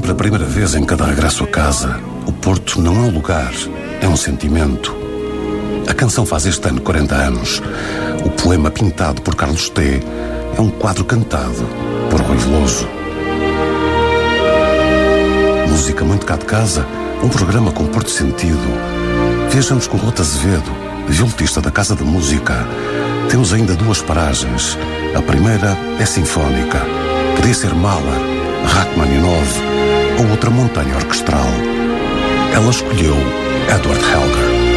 sempre a primeira vez em cada regresso a casa. O Porto não é um lugar, é um sentimento. A canção faz este ano 40 anos. O poema pintado por Carlos T. é um quadro cantado por Rui Veloso. Música muito cá de casa, um programa com Porto Sentido. Viajamos com Rota Azevedo, violetista da Casa da Música. Temos ainda 2 paragens. A primeira é sinfónica. Podia ser Mahler, Rachmaninoff ou outra montanha orquestral. Ela escolheu Edward Elgar.